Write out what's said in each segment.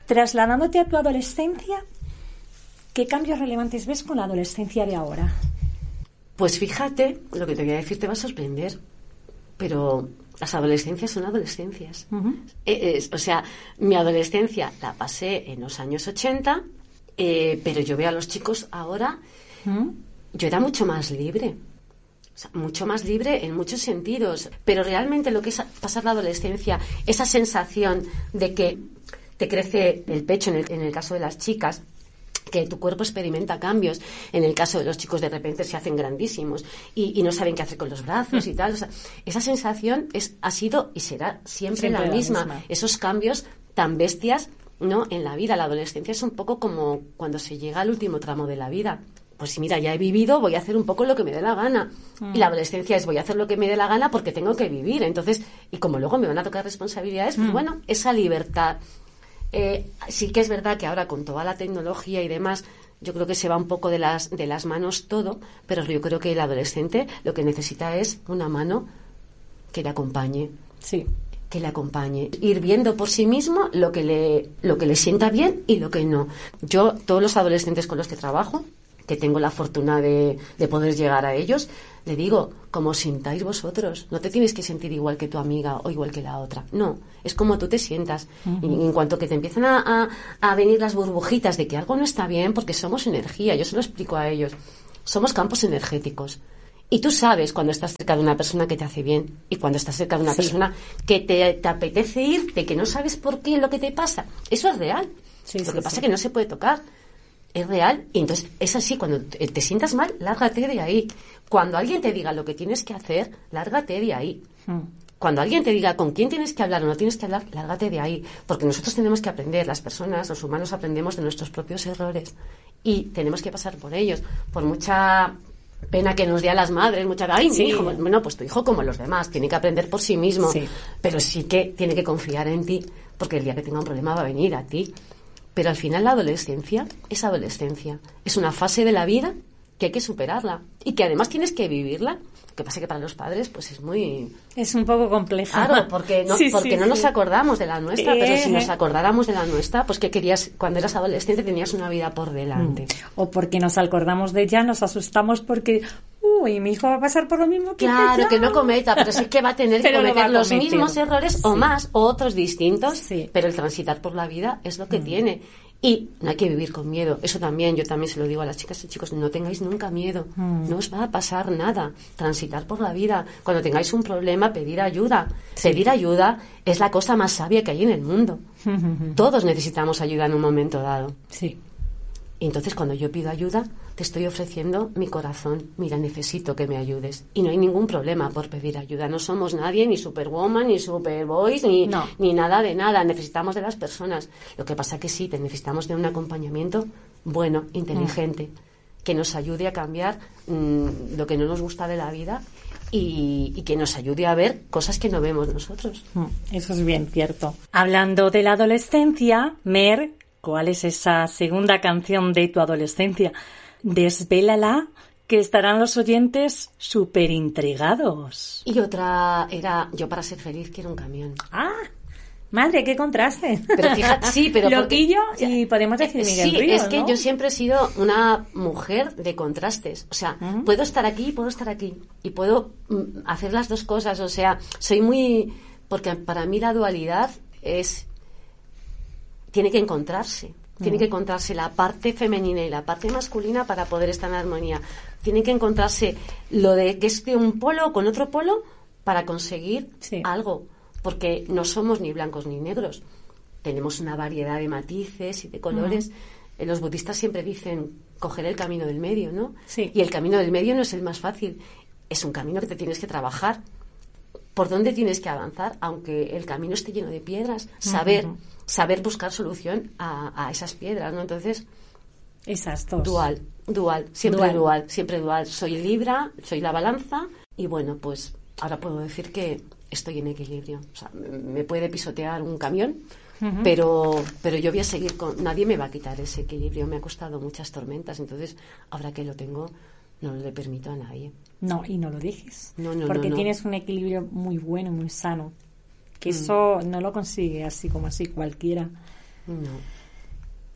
Trasladándote a tu adolescencia, ¿qué cambios relevantes ves con la adolescencia de ahora? Pues fíjate, lo que te voy a decir te va a sorprender, pero las adolescencias son adolescencias. Uh-huh. O sea, mi adolescencia la pasé en los años 80, pero yo veo a los chicos ahora, yo era mucho más libre. O sea, mucho más libre en muchos sentidos. Pero realmente lo que es pasar la adolescencia, esa sensación de que te crece el pecho en el caso de las chicas, que tu cuerpo experimenta cambios. En el caso de los chicos, de repente se hacen grandísimos y no saben qué hacer con los brazos y tal. O sea, esa sensación ha sido y será siempre la misma. Esos cambios tan bestias, ¿no?, en la vida. La adolescencia es un poco como cuando se llega al último tramo de la vida. Pues mira, ya he vivido, voy a hacer un poco lo que me dé la gana. Y la adolescencia es voy a hacer lo que me dé la gana porque tengo que vivir. Entonces, y como luego me van a tocar responsabilidades, pues bueno, esa libertad. Sí que es verdad que ahora con toda la tecnología y demás, yo creo que se va un poco de las manos todo, pero yo creo que el adolescente lo que necesita es una mano que le acompañe. Sí. Que le acompañe. Ir viendo por sí mismo lo que le sienta bien y lo que no. Yo, todos los adolescentes con los que trabajo, que tengo la fortuna de poder llegar a ellos, le digo, como sintáis vosotros, no te tienes que sentir igual que tu amiga o igual que la otra, no, es como tú te sientas. Y en cuanto que te empiezan a venir las burbujitas de que algo no está bien, porque somos energía, yo se lo explico a ellos, somos campos energéticos. Y tú sabes cuando estás cerca de una persona que te hace bien y cuando estás cerca de una persona que te apetece irte, que no sabes por qué lo que te pasa. Eso es real. Lo que pasa es que no se puede tocar. Es real. Y entonces es así. Cuando te sientas mal, lárgate de ahí. Cuando alguien te diga lo que tienes que hacer, lárgate de ahí. Cuando alguien te diga con quién tienes que hablar o no tienes que hablar, lárgate de ahí. Porque nosotros tenemos que aprender. Las personas, los humanos, aprendemos de nuestros propios errores. Y tenemos que pasar por ellos. Por mucha pena que nos dé a las madres, mi hijo, bueno, pues tu hijo como los demás, tiene que aprender por sí mismo, pero sí que tiene que confiar en ti, porque el día que tenga un problema va a venir a ti. Pero al final la adolescencia es adolescencia, es una fase de la vida que hay que superarla y que además tienes que vivirla. Lo que pasa que para los padres pues es un poco compleja. Claro, porque no nos acordamos de la nuestra, pero si nos acordáramos de la nuestra, pues que querías, cuando eras adolescente tenías una vida por delante. O porque nos acordamos de ella, nos asustamos porque mi hijo va a pasar por lo mismo que claro, yo. Que no cometa, pero sí que va a tener que cometer los mismos errores o más, o otros distintos, pero el transitar por la vida es lo que tiene. Y no hay que vivir con miedo. Eso también, yo también se lo digo a las chicas y chicos, no tengáis nunca miedo. No os va a pasar nada. Transitar por la vida. Cuando tengáis un problema, pedir ayuda. Pedir ayuda es la cosa más sabia que hay en el mundo. Todos necesitamos ayuda en un momento dado. Sí. Y entonces cuando yo pido ayuda, te estoy ofreciendo mi corazón. Mira, necesito que me ayudes. Y no hay ningún problema por pedir ayuda. No somos nadie, ni Superwoman, ni Superboys, ni nada de nada. Necesitamos de las personas. Lo que pasa que sí, necesitamos de un acompañamiento bueno, inteligente, que nos ayude a cambiar lo que no nos gusta de la vida y que nos ayude a ver cosas que no vemos nosotros. Eso es bien cierto. Hablando de la adolescencia, Mer, ¿cuál es esa segunda canción de tu adolescencia? Desvélala, que estarán los oyentes súper intrigados. Y otra era Yo para ser feliz quiero un camión. ¡Ah! Madre, qué contraste. Pero fíjate, sí, pero Loquillo y podemos decir Miguel Ríos, es que ¿no? yo siempre he sido una mujer de contrastes. O sea, puedo estar aquí y puedo hacer las dos cosas. O sea, soy muy... Porque para mí la dualidad tiene que encontrarse. Tiene que encontrarse la parte femenina y la parte masculina para poder estar en armonía. Tiene que encontrarse lo de que es de un polo con otro polo para conseguir algo. Porque no somos ni blancos ni negros. Tenemos una variedad de matices y de colores. Los budistas siempre dicen coger el camino del medio, ¿no? Sí. Y el camino del medio no es el más fácil. Es un camino que te tienes que trabajar. ¿Por dónde tienes que avanzar? Aunque el camino esté lleno de piedras. Saber buscar solución a esas piedras, ¿no? Entonces, esas dos. Dual, siempre dual. Soy Libra, soy la balanza y bueno, pues ahora puedo decir que estoy en equilibrio. O sea, me puede pisotear un camión, pero yo voy a seguir nadie me va a quitar ese equilibrio. Me ha costado muchas tormentas, entonces ahora que lo tengo no le permito a nadie. No, y no lo dejes. No, porque tienes un equilibrio muy bueno, muy sano. Que eso no lo consigue así como así cualquiera. No.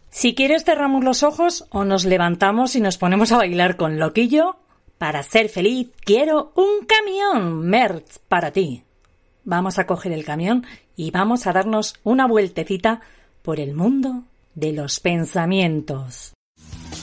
Si quieres cerramos los ojos o nos levantamos y nos ponemos a bailar con Loquillo. Para ser feliz quiero un camión, Merch, para ti. Vamos a coger el camión y vamos a darnos una vueltecita por el mundo de los pensamientos.